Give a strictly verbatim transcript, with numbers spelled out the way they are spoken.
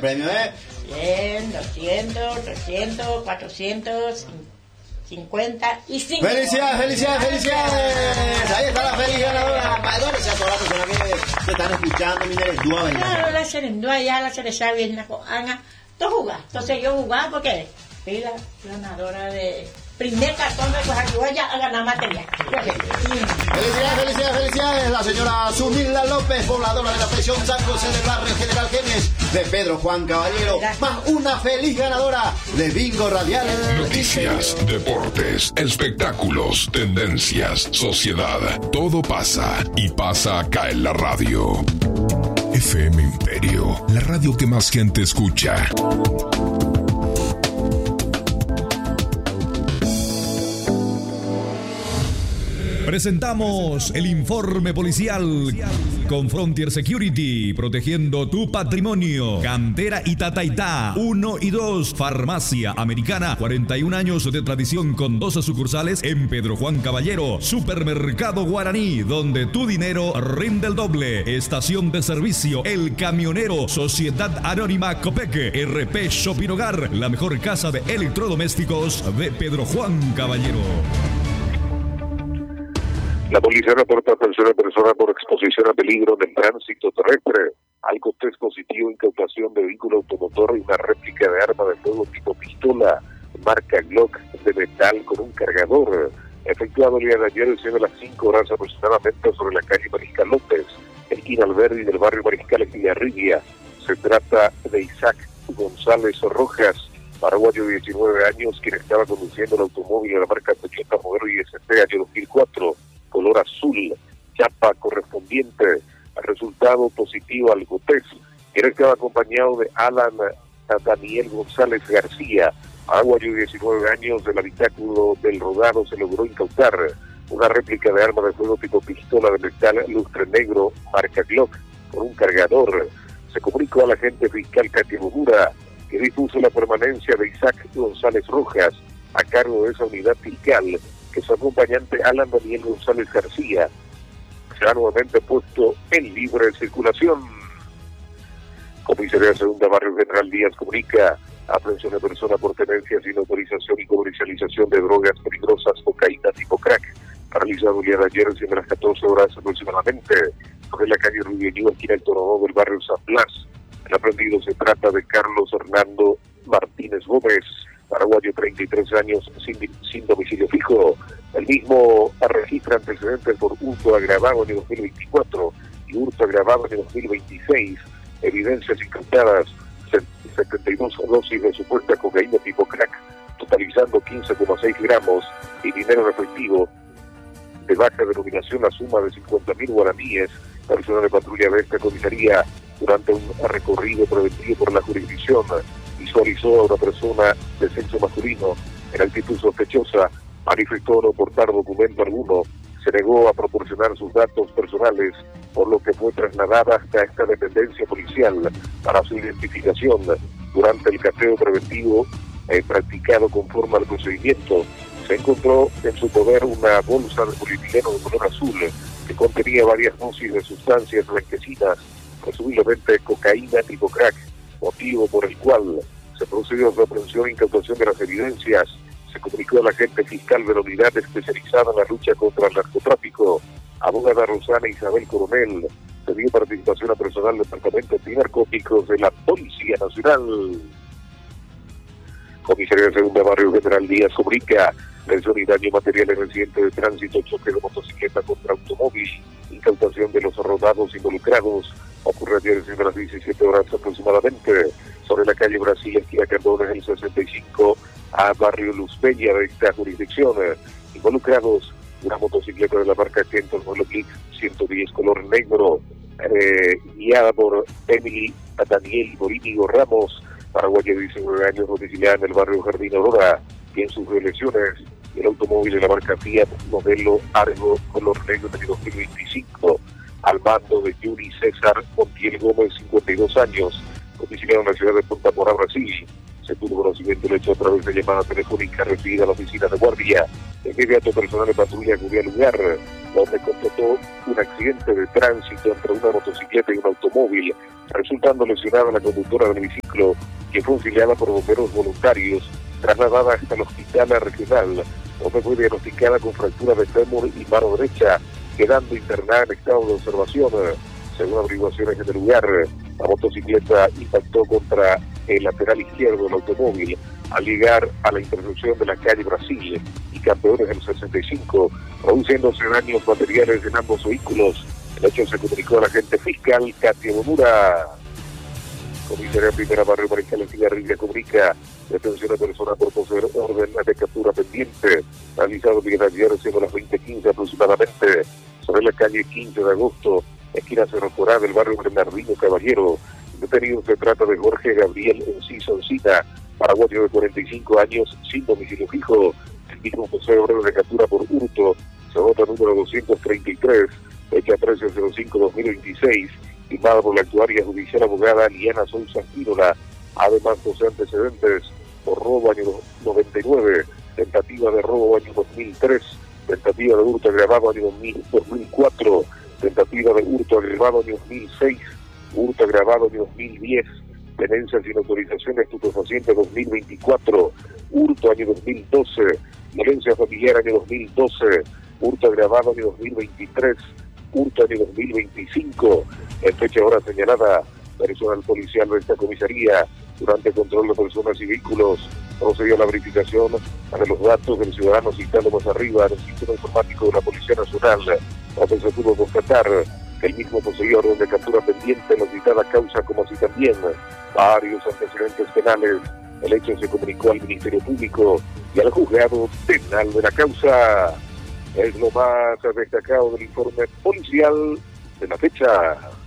premio, ¿eh? cien, doscientos, trescientos, cuatrocientos cincuenta y cinco. ¡Felicidades, felicidades, felicidades! Ahí está la feliz ganadora. ¿Dónde se ha todas las personas que se están escuchando? Mira, el dúo, claro, la serendúa ya, la cereza viene a Ana. Tú jugás. Entonces yo jugaba porque fui la ganadora de primer cartón de Coahuila a ganar material. Felicidades, felicidades, felicidades. La señora Zumilda López, pobladora de la prisión San José del barrio General Genes, de Pedro Juan Caballero, más una feliz ganadora de Bingo Radial. Noticias, deportes, espectáculos, tendencias, sociedad. Todo pasa y pasa acá en la radio. F M Imperio, la radio que más gente escucha. Presentamos el informe policial con Frontier Security, protegiendo tu patrimonio. Cantera Itataitá, uno y dos, Farmacia Americana, cuarenta y un años de tradición con doce sucursales en Pedro Juan Caballero. Supermercado Guaraní, donde tu dinero rinde el doble. Estación de servicio El Camionero, Sociedad Anónima Copeque, R P Shopping Hogar, la mejor casa de electrodomésticos de Pedro Juan Caballero. La policía reporta atención a personas por exposición a peligro en el tránsito terrestre. Algo test positivo, incautación de vehículo automotor y una réplica de arma de fuego tipo pistola, marca Glock de metal con un cargador. Efectuado el día de ayer, siendo las cinco horas aproximadamente sobre la calle Mariscal López, esquina Alberdi del barrio Mariscal en Villarrilla. Se trata de Isaac González Rojas, paraguayo de diecinueve años, quien estaba conduciendo el automóvil de la marca Toyota modelo I S T año dos mil cuatro. Color azul, chapa correspondiente al resultado positivo al GOTES. Él estaba acompañado de Alan Daniel González García, paraguayo de diecinueve años. Del habitáculo del rodado se logró incautar una réplica de arma de fuego tipo pistola de metal lustre negro, marca Glock, con un cargador. Se comunicó a la agente fiscal Katia Bogura, que dispuso la permanencia de Isaac González Rojas a cargo de esa unidad fiscal, que su acompañante Alan Daniel González García será nuevamente puesto en libre circulación. Comisaría Segunda Barrio General Díaz comunica aprehensión de persona por tenencia sin autorización y comercialización de drogas peligrosas, cocaína tipo crack, realizado el día de ayer, siendo las catorce horas aproximadamente, sobre la calle Rubio, esquina del Toronó del barrio San Blas. El aprendido se trata de Carlos Hernando Martínez Gómez, paraguayo, treinta y tres años, sin, sin domicilio fijo. El mismo registra antecedentes por hurto agravado en el dos mil veinticuatro y hurto agravado en el dos mil veintiséis. Evidencias incautadas, setenta y dos dosis de supuesta cocaína tipo crack, totalizando quince coma seis gramos, y dinero en efectivo de baja denominación, la suma de cincuenta mil guaraníes. Personal de patrulla de esta comisaría, durante un recorrido preventivo por la jurisdicción, visualizó a una persona de sexo masculino en actitud sospechosa, manifestó no portar documento alguno, se negó a proporcionar sus datos personales, por lo que fue trasladada hasta esta dependencia policial para su identificación. Durante el cateo preventivo eh, practicado conforme al procedimiento, se encontró en su poder una bolsa de polietileno de color azul que contenía varias dosis de sustancias blanquecinas, presumiblemente cocaína tipo crack, motivo por el cual se procedió a su aprehensión e incautación de las evidencias. Se comunicó a la agente fiscal de la unidad especializada en la lucha contra el narcotráfico, abogada Rosana Isabel Coronel. Se dio participación a personal del Departamento Antinarcóticos de la Policía Nacional. Comisaría de Segunda Barrio General Díaz comunica lesión y daño material en accidente de tránsito, choque de motocicleta contra automóvil, incautación de los rodados involucrados. Ocurre ayer desde las diecisiete horas aproximadamente sobre la calle Brasil, esquina Cardones, el sesenta y cinco a barrio Luz Peña de esta jurisdicción. Involucrados una motocicleta de la marca Kenton Modelo Click ciento diez color negro, eh, guiada por Emily Daniel Morínigo Ramos, paraguaya de diecinueve años, domiciliada en el barrio Jardín Aurora, quien sufrió lesiones. El automóvil de la marca Fiat modelo Argo color negro de dos mil veinticinco, al mando de Yuri César Montiel Gómez, cincuenta y dos años, domiciliado en la ciudad de Punta Mora, Brasil. Se tuvo conocimiento del hecho a través de llamada telefónica recibida a la oficina de guardia. De inmediato, personal de patrulla acudió al lugar, donde constató un accidente de tránsito entre una motocicleta y un automóvil, resultando lesionada la conductora del hemiciclo, que fue auxiliada por bomberos voluntarios, trasladada hasta el hospital regional, donde fue diagnosticada con fractura de fémur y mano derecha, quedando internada en estado de observación. Según averiguaciones en el lugar, la motocicleta impactó contra el lateral izquierdo del automóvil al llegar a la intersección de la calle Brasil y Campeones del sesenta y cinco, produciéndose daños materiales en ambos vehículos. El hecho se comunicó a la agente fiscal Katia Bonura. Comisaría Primera Barrio Mariscal Cigarrilla comunica detención de persona por poseer orden de captura pendiente, realizado el día de ayer, siendo las veinte quince aproximadamente, sobre la calle quince de agosto, esquina Cerro Corá del barrio Bernardino Caballero. Detenido se trata de Jorge Gabriel Enciso Encina, paraguayo de cuarenta y cinco años, sin domicilio fijo. El mismo posee orden de captura por hurto, se vota número doscientos treinta y tres, fecha trece cero cinco dos mil veintiséis, firmada por la actuaria judicial abogada Liana Sousa Quírola. Además, posee antecedentes por robo año noventa y nueve, tentativa de robo año dos mil tres, tentativa de hurto agravado año dos mil cuatro, tentativa de hurto agravado año dos mil seis, hurto agravado año dos mil diez, tenencia sin autorización de estupefaciente dos mil veinticuatro, hurto año dos mil doce, violencia familiar año dos mil doce, hurto agravado año dos mil veintitrés, hurto año dos mil veinticinco. En fecha ahora señalada, personal policial de esta comisaría, durante el control de personas y vehículos, procedió a la verificación de los datos del ciudadano citado más arriba en el sistema informático de la Policía Nacional, donde se pudo constatar que el mismo poseía orden de captura pendiente en la citada causa, como así también varios antecedentes penales. El hecho se comunicó al Ministerio Público y al juzgado penal de la causa. Es lo más destacado del informe policial de la fecha.